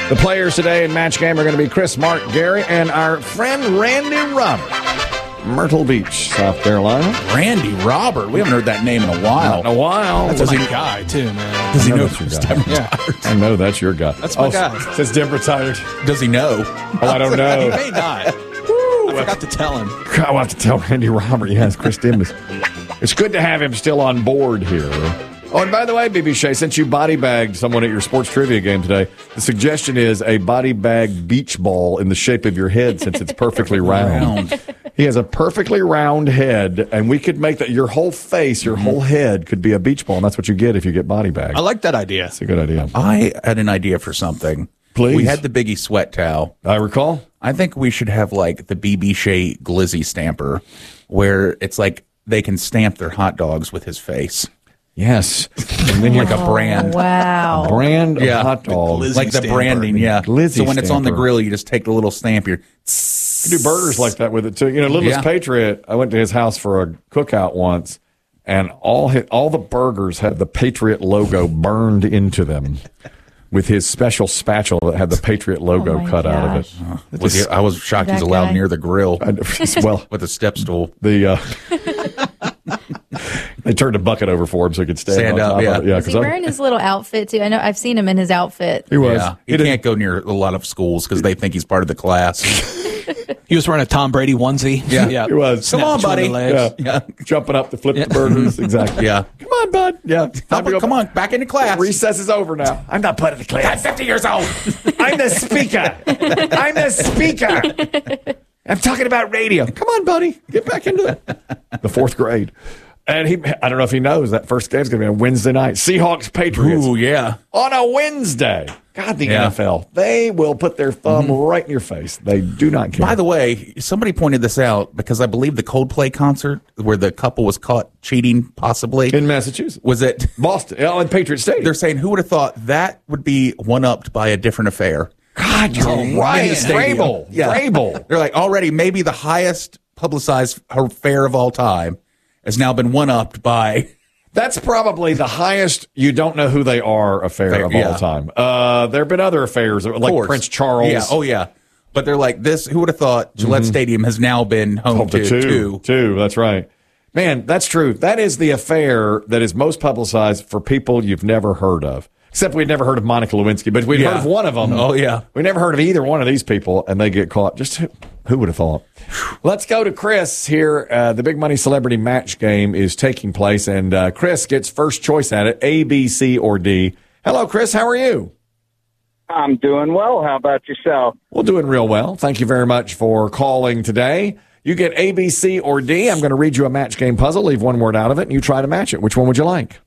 The players today in Match Game are going to be Chris, Mark, Gary, and our friend Randy Robert, Myrtle Beach, South Carolina. Randy Robert. We haven't heard that name in a while. In a while. That's my guy, too, man. Does he know that's your guy? I know that's your guy. That's my guy. Says Denver retired. Does he know? Oh, I don't He know. may not. I forgot to tell him. I'll have to tell Randy Robert. Yes, Chris Dimbus. It's good to have him still on board here. Oh, and by the way, BB Shea, since you body bagged someone at your sports trivia game today, the suggestion is a body bag beach ball in the shape of your head since it's perfectly round. He has a perfectly round head, and we could make that your whole face, your whole head could be a beach ball, and that's what you get if you get body bagged. I like that idea. That's a good idea. I had an idea for something. Please. We had the Biggie sweat towel. I recall. I think we should have like the BB Shea Glizzy stamper, where it's like they can stamp their hot dogs with his face. Yes. And then Like a brand. Wow. brand of hot dog. Glizzy Like the stamper. branding, yeah. Glizzy so when it's on the stamper. grill, you just take the little stamp. You're You do burgers like that with it too. You know, Littlest Yeah. Patriot. I went to his house for a cookout once, and all the burgers had the Patriot logo burned into them with his special spatula that had the Patriot logo my cut out of it. I was shocked he's That allowed guy. near the grill Well, with a step stool. the they turned a bucket over for him so he could stand Stand on up, top yeah. of it. Yeah, Is he 'cause wearing his little outfit, too? I know I've seen him in his outfit. he was. Yeah, He he didn't- can't go near a lot of schools because they think he's part of the class. He was wearing a Tom Brady onesie. Yeah. He was. Snap Come on, between buddy. the legs. Yeah. Jumping up to flip the burgers. Exactly. Yeah. Come on, bud. Yeah. Time to go Come on, back into class. Recess is over now. I'm not part of the class. I'm 50 years old. I'm the speaker. I'm the speaker. I'm talking about radio. Come on, buddy. Get back into it. The fourth grade. And I don't know if he knows that first game's going to be on Wednesday night. Seahawks Patriots Ooh, yeah. on a Wednesday. God, the Yeah. NFL. They will put their thumb right in your face. They do not care. By the way, somebody pointed this out because I believe the Coldplay concert where the couple was caught cheating, possibly, in Massachusetts. was it? Boston. In Patriot Stadium. They're saying, who would have thought that would be one-upped by a different affair? God, you're right. In the stadium. Vrabel. Yeah. Vrabel. They're like, already maybe the highest publicized affair of all time has now been one-upped by... That's probably the highest you don't know who they are affair of all time. There have been other affairs, like course. Prince Charles. Yeah. Oh, yeah. But they're like, this, who would have thought Gillette Stadium has now been home to two? Two, that's right. Man, that's true. That is the affair that is most publicized for people you've never heard of. Except we'd never heard of Monica Lewinsky, but we'd Yeah. heard of one of them. Oh, yeah. We never heard of either one of these people, and they get caught. Just who would have thought? Let's go to Chris here. The Big Money Celebrity Match Game is taking place, and Chris gets first choice at it, A, B, C, or D. Hello, Chris. How are you? I'm doing well. How about yourself? Well, doing real well. Thank you very much for calling today. You get A, B, C, or D. I'm going to read you a match game puzzle, leave one word out of it, and you try to match it. Which one would you like?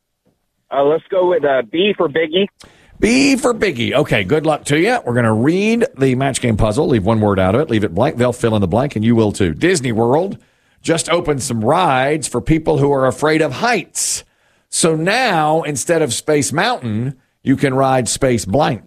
Let's go with B for Biggie. B for Biggie. Okay, good luck to you. We're going to read the match game puzzle, leave one word out of it, leave it blank. They'll fill in the blank, and you will too. Disney World just opened some rides for people who are afraid of heights. So now, instead of Space Mountain, you can ride Space Blank.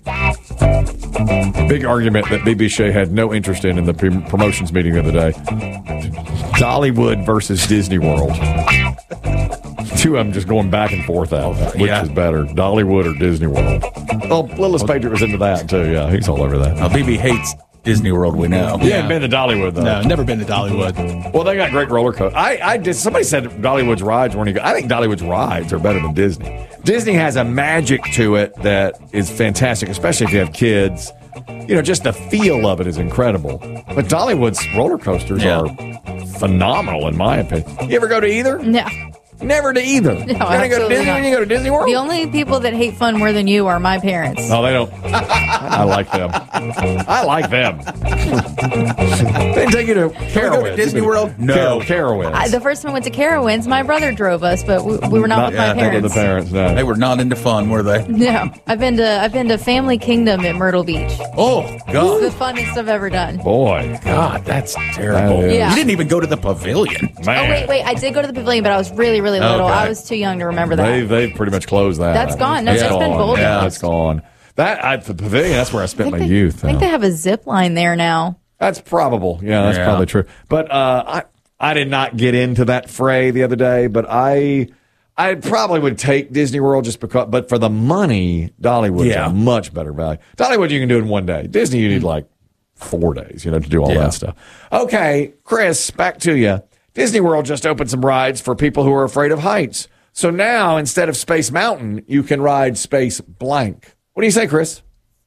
Big argument that BB Shea had no interest in the promotions meeting the other day. Dollywood versus Disney World. Two of them just going back and forth out. Which is better, Dollywood or Disney World? Well, Littlest Patriot was into that, too. Yeah, he's all over that. Now, BB hates Disney World, we know. He hadn't been to Dollywood, though. No, never been to Dollywood. Well, they got great roller coasters. I did. Somebody said Dollywood's rides weren't good. I think Dollywood's rides are better than Disney. Disney has a magic to it that is fantastic, especially if you have kids. You know, just the feel of it is incredible. But Dollywood's roller coasters are phenomenal, in my opinion. You ever go to either? No. Never to either. No, you gonna go to absolutely Disney not. when you go to Disney World? The only people that hate fun more than you are my parents. No, they don't. I like them. I like them. They didn't take you to Carowinds. Disney World? No. Carowinds. The first time I went to Carowinds, my brother drove us, but we were not with my Not parents. with the parents, no. They were not into fun, were they? No, I've been to Family Kingdom at Myrtle Beach. Oh, It's God. the funnest I've ever done. Boy. God, that's terrible. That is- Yeah. You didn't even go to the pavilion. Man. Oh, wait. I did go to the pavilion, but I was really, really little. Okay. I was too young to remember that. They've pretty much closed that. That's gone. No, It's that's been gone. bolted. Yeah, it's gone. The pavilion, that's where I spent my youth. I think they have a zip line there now. That's probable. Yeah, that's Yeah. probably true. But I did not get into that fray the other day, but I I probably would take Disney World just because, but for the money, Dollywood's Yeah. a much better value. Dollywood you can do in one day. Disney you need like 4 days, to do all that stuff. Okay, Chris, back to you. Disney World just opened some rides for people who are afraid of heights. So now instead of Space Mountain, you can ride Space Blank. What do you say, Chris?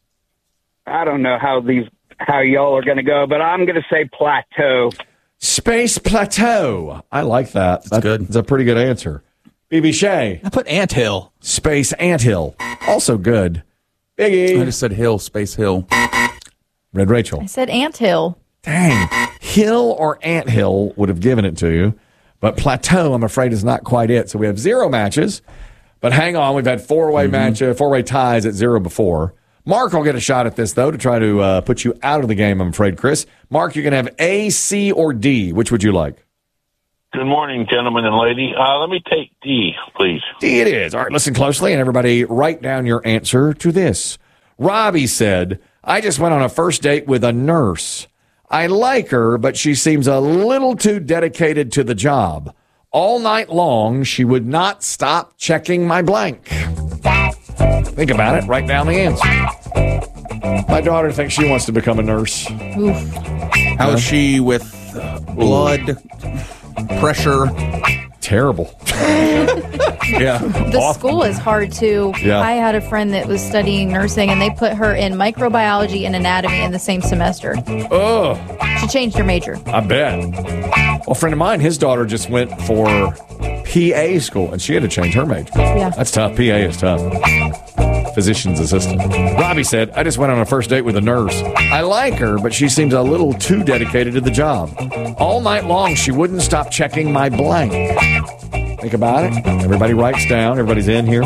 I don't know how y'all are going to go, but I'm going to say Plateau. Space Plateau. I like that. That's good. That's a pretty good answer. BB Shea. I put Anthill. Space Anthill. Also good. Biggie. I just said Hill, Space Hill. Red Rachel. I said anthill. Dang. Hill or Anthill would have given it to you. But Plateau, I'm afraid, is not quite it. So we have 0 matches. But hang on. We've had four-way ties at 0 before. Mark will get a shot at this, though, to try to put you out of the game, I'm afraid, Chris. Mark, you can have A, C, or D. Which would you like? Good morning, gentlemen and lady. Let me take D, please. D it is. All right, listen closely, and everybody write down your answer to this. Robbie said, I just went on a first date with a nurse. I like her, but she seems a little too dedicated to the job. All night long, she would not stop checking my blank. Think about it. Write down the answer. My daughter thinks she wants to become a nurse. Oof. How is she with blood pressure? Terrible. Yeah. The school is hard too. Yeah. I had a friend that was studying nursing, and they put her in microbiology and anatomy in the same semester. Oh, She changed her major. I bet. Well, a friend of mine, his daughter just went for PA school, and she had to change her major. Yeah. That's tough. PA is tough. Physician's assistant. Robbie said, I just went on a first date with a nurse. I like her, but she seems a little too dedicated to the job. All night long, she wouldn't stop checking my blank. Think about it. Everybody writes down. Everybody's in here.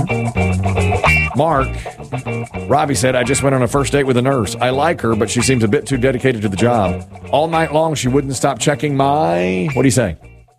Mark, Robbie said, I just went on a first date with a nurse. I like her, but she seems a bit too dedicated to the job. All night long, she wouldn't stop checking my... What do you say?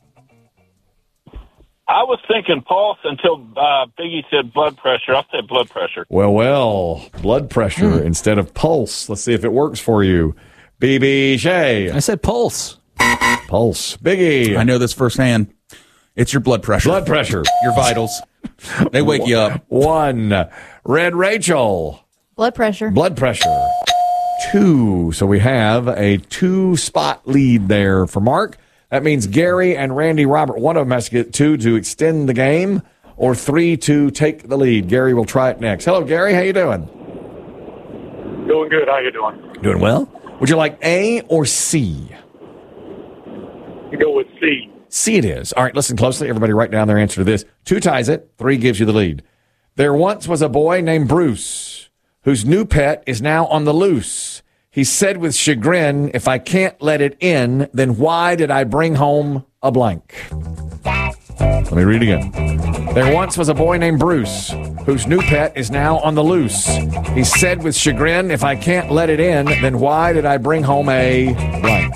I was thinking pulse until Biggie said blood pressure. I'll say blood pressure. Well, blood pressure instead of pulse. Let's see if it works for you. BB Shea. I said Pulse. Pulse. Biggie. I know this firsthand. It's your blood pressure. Blood pressure. Your vitals. They wake you up. 1. Red Rachel. Blood pressure. Blood pressure. 2. So we have a 2-spot lead there for Mark. That means Gary and Randy Robert. One of them has to get 2 to extend the game, or 3 to take the lead. Gary will try it next. Hello, Gary. How you doing? Doing good. How you doing? Doing well. Would you like A or C? You go with C. C it is. All right, listen closely. Everybody write down their answer to this. 2 ties it. 3 gives you the lead. There once was a boy named Bruce, whose new pet is now on the loose. He said with chagrin, if I can't let it in, then why did I bring home a blank? Let me read again. There once was a boy named Bruce, whose new pet is now on the loose. He said with chagrin, if I can't let it in, then why did I bring home a blank?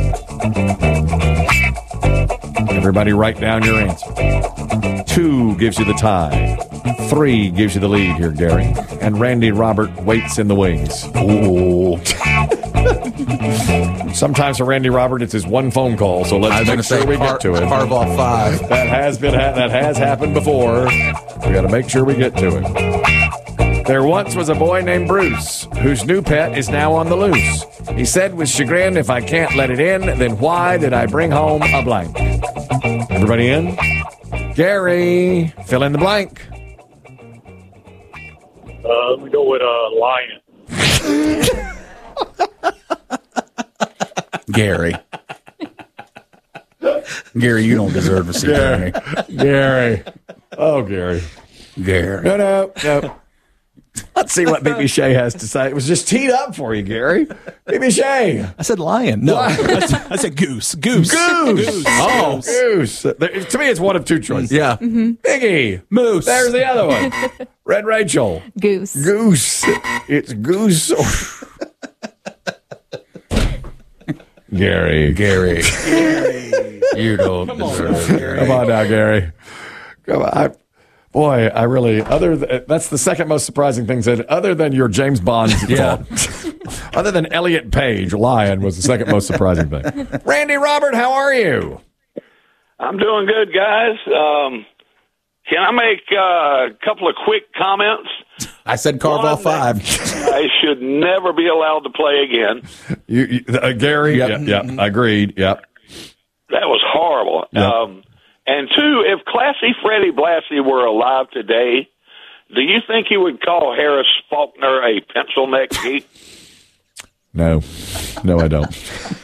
Everybody write down your answer. 2 gives you the tie. 3 gives you the lead here, Gary. And Randy Robert waits in the wings. Ooh. Sometimes for Randy Robert, it's his one phone call, so let's make sure we get to it. Carve off 5. That has happened before. We got to make sure we get to it. There once was a boy named Bruce, whose new pet is now on the loose. He said with chagrin, if I can't let it in, then why did I bring home a blank? Everybody in? Gary, fill in the blank. Let me go with Lion. Gary. Gary, you don't deserve to see Gary. Gary. Oh, Gary. Gary. No. Let's see what BB Shea has to say. It was just teed up for you, Gary. BB Shea. I said lion. No, I said goose. Goose. Goose. Oh, goose. To me, it's one of 2 choices. Yeah. Biggie. Moose. There's the other one. Red Rachel. Goose. Goose. It's goose. Gary. You don't deserve Gary. Come on now, Gary. Come on. Boy, I really, that's the second most surprising thing said, other than your James Bond thought. Other than Elliot Page, Lion was the second most surprising thing. Randy Robert, how are you? I'm doing good, guys. Can I make a couple of quick comments? I said carve off 5. I should never be allowed to play again. Gary? Yep. Yep, agreed. Yep. That was horrible. Yep. And 2, if Classy Freddie Blassie were alive today, do you think he would call Harris Faulkner a pencil neck geek? No, I don't.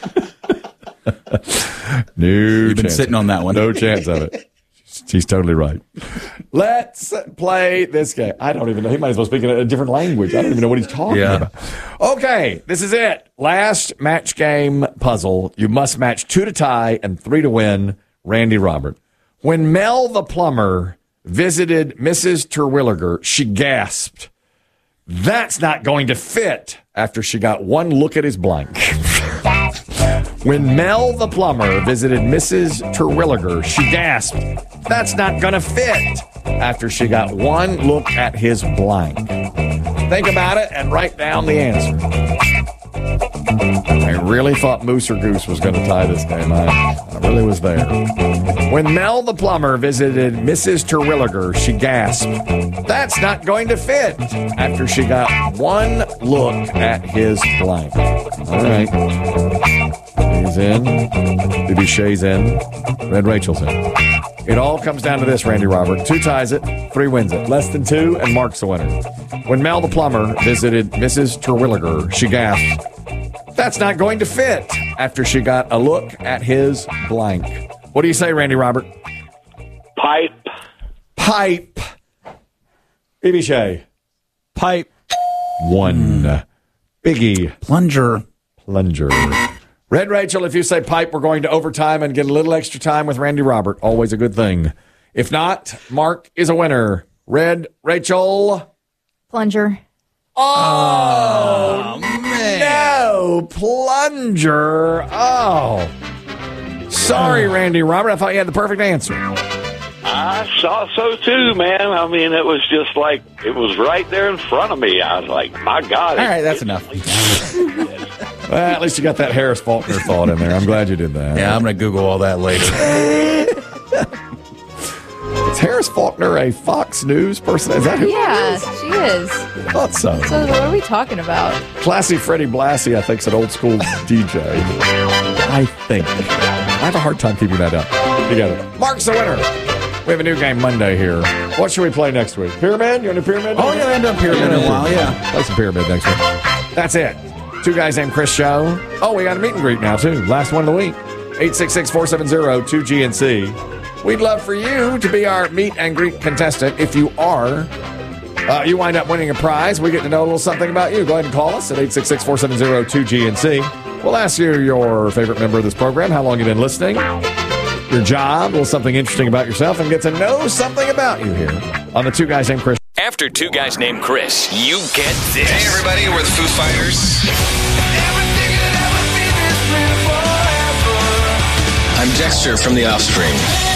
You've been sitting on that one. No chance of it. She's totally right. Let's play this game. I don't even know. He might as well speak in a different language. I don't even know what he's talking about. Okay, this is it. Last match game puzzle. You must match 2 to tie and 3 to win. Randy Robert. When Mel the plumber visited Mrs. Terwilliger, she gasped, "That's not going to fit," after she got one look at his blank. When Mel the plumber visited Mrs. Terwilliger, she gasped, "That's not going to fit," after she got one look at his blank. Think about it and write down the answer. I really thought Moose or Goose was going to tie this game. I really was there. When Mel the plumber visited Mrs. Terwilliger, she gasped, "That's not going to fit," after she got one look at his blank. All right. He's in. Bibi Shea's in. Red Rachel's in. It all comes down to this, Randy Robert. 2 ties it, 3 wins it. Less than 2, and Mark's the winner. When Mel the plumber visited Mrs. Terwilliger, she gasped, "That's not going to fit," after she got a look at his blank. What do you say, Randy Robert? Pipe. Bibi Shea. Pipe. 1. Biggie. Plunger. Red Rachel, if you say pipe, we're going to overtime and get a little extra time with Randy Robert. Always a good thing. If not, Mark is a winner. Red Rachel. Plunger. Oh, man. No, plunger. Oh. Sorry, Randy Robert. I thought you had the perfect answer. I saw so too, man. I mean, it was just like, it was right there in front of me. I was like, my God. All right, that's enough. Well, at least you got that Harris Faulkner thought in there. I'm glad you did that. Yeah, I'm going to Google all that later. Is Harris Faulkner a Fox News person? Is that who? Yeah, she is. I thought so. So what are we talking about? Classy Freddie Blassie, I think, is an old school DJ. I think. I have a hard time keeping that up together. Mark's the winner. We have a new game Monday here. What should we play next week? Pyramid? You want to do Pyramid? Oh, yeah, I haven't done Pyramid in a while, yeah. Play some Pyramid next week. That's it. 2 Guys Named Chris show. Oh, we got a meet and greet now, too. Last one of the week. 866-470-2GNC. We'd love for you to be our meet and greet contestant. If you are, you wind up winning a prize. We get to know a little something about you. Go ahead and call us at 866-470-2GNC. We'll ask you your favorite member of this program, how long you've been listening, your job, a little something interesting about yourself, and get to know something about you here on the 2 Guys Named Chris. After 2 Guys Named Chris, you get this. Hey, everybody, we're the Foo Fighters. I'm Dexter from The Offspring.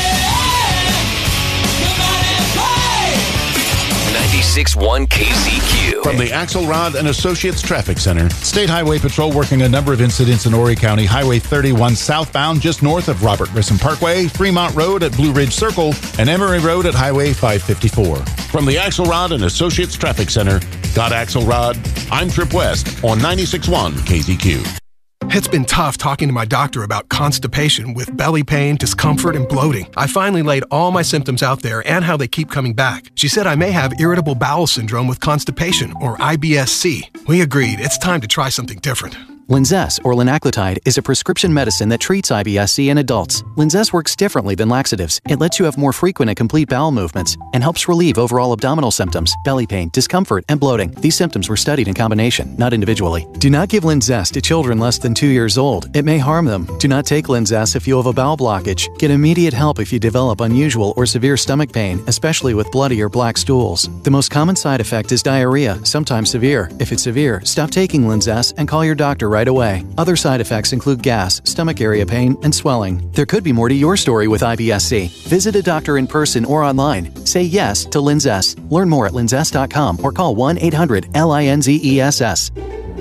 96.1 KZQ. From the Axelrod and Associates Traffic Center, State Highway Patrol working a number of incidents in Horry County. Highway 31 southbound just north of Robert Grissom Parkway, Fremont Road at Blue Ridge Circle, and Emory Road at Highway 554. From the Axelrod and Associates Traffic Center, got Axelrod. I'm Trip West on 96.1 KZQ. It's been tough talking to my doctor about constipation with belly pain, discomfort, and bloating. I finally laid all my symptoms out there and how they keep coming back. She said I may have irritable bowel syndrome with constipation, or IBS-C. We agreed it's time to try something different. Linzess, or linaclotide, is a prescription medicine that treats IBS-C in adults. Linzess works differently than laxatives. It lets you have more frequent and complete bowel movements and helps relieve overall abdominal symptoms, belly pain, discomfort, and bloating. These symptoms were studied in combination, not individually. Do not give Linzess to children less than 2 years old. It may harm them. Do not take Linzess if you have a bowel blockage. Get immediate help if you develop unusual or severe stomach pain, especially with bloody or black stools. The most common side effect is diarrhea, sometimes severe. If it's severe, stop taking Linzess and call your doctor right away. Other side effects include gas, stomach area pain, and swelling. There could be more to your story with IBS-C. Visit a doctor in person or online. Say yes to Linzess. Learn more at linzess.com or call 1-800-LINZESS.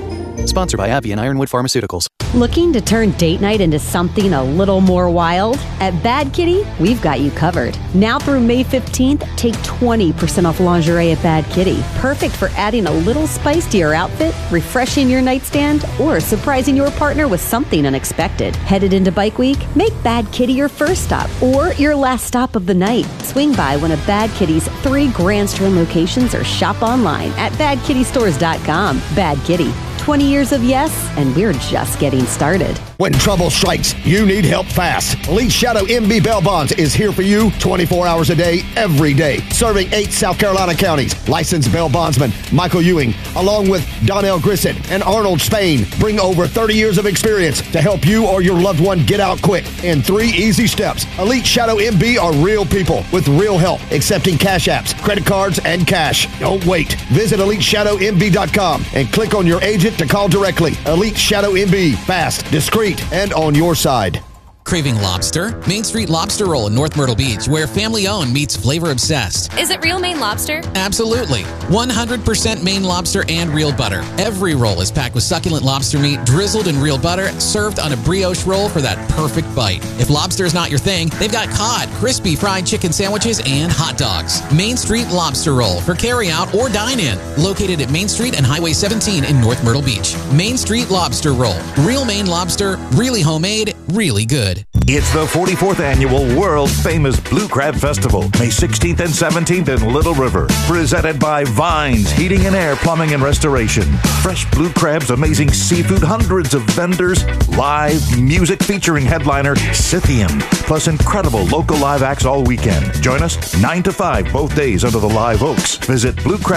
Sponsored by AbbVie and Ironwood Pharmaceuticals. Looking to turn date night into something a little more wild? At Bad Kitty, we've got you covered. Now through May 15th, take 20% off lingerie at Bad Kitty. Perfect for adding a little spice to your outfit, refreshing your nightstand, or surprising your partner with something unexpected. Headed into Bike Week? Make Bad Kitty your first stop or your last stop of the night. Swing by one of Bad Kitty's 3 Grand Strand locations or shop online at badkittystores.com. Bad Kitty. 20 years of yes, and we're just getting started. When trouble strikes, you need help fast. Elite Shadow MB Bail Bonds is here for you 24 hours a day, every day. Serving 8 South Carolina counties. Licensed bail bondsman Michael Ewing, along with Donnell Grissett and Arnold Spain, bring over 30 years of experience to help you or your loved one get out quick in 3 easy steps. Elite Shadow MB are real people with real help, accepting cash apps, credit cards, and cash. Don't wait. Visit EliteShadowMB.com and click on your agent to call directly. Elite Shadow MB, fast, discreet, and on your side. Craving lobster? Main Street Lobster Roll in North Myrtle Beach, where family owned meets flavor obsessed. Is it real Maine lobster? Absolutely. 100% Maine lobster and real butter. Every roll is packed with succulent lobster meat, drizzled in real butter, served on a brioche roll for that perfect bite. If lobster is not your thing, they've got cod, crispy fried chicken sandwiches, and hot dogs. Main Street Lobster Roll for carry-out or dine-in. Located at Main Street and Highway 17 in North Myrtle Beach. Main Street Lobster Roll. Real Maine lobster, really homemade, really good. It's the 44th annual world-famous Blue Crab Festival, May 16th and 17th in Little River. Presented by Vines Heating and Air Plumbing and Restoration. Fresh blue crabs, amazing seafood, hundreds of vendors, live music featuring headliner Scythian, plus incredible local live acts all weekend. Join us 9 to 5 both days under the live oaks. Visit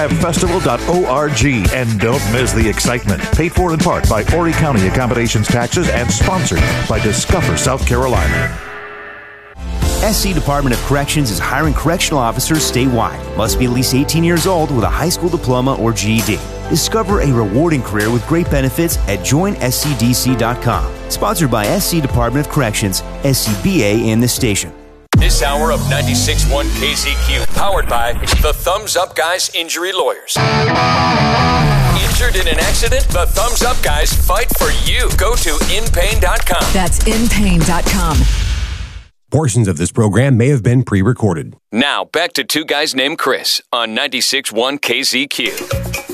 bluecrabfestival.org and don't miss the excitement. Paid for in part by Horry County Accommodations Taxes and sponsored by Discover South Carolina. SC Department of Corrections is hiring correctional officers statewide. Must be at least 18 years old with a high school diploma or GED. Discover a rewarding career with great benefits at joinscdc.com. Sponsored by SC Department of Corrections, SCBA, and the station. This hour of 96.1 KZQ, powered by the Thumbs Up Guys Injury Lawyers. Injured in an accident? The Thumbs Up Guys fight for you. Go to inpain.com. That's inpain.com. Portions of this program may have been pre-recorded. Now, back to Two Guys Named Chris on 96.1 KZQ.